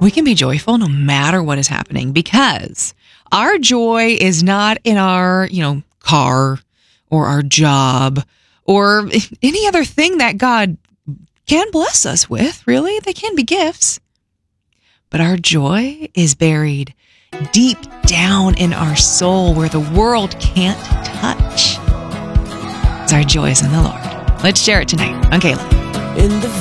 we can be joyful no matter what is happening, because our joy is not in our, car or our job or any other thing that God can bless us with. Really, they can be gifts. But our joy is buried deep down in our soul where the world can't touch. Our joy is in the Lord. Let's share it tonight on Kayla. In the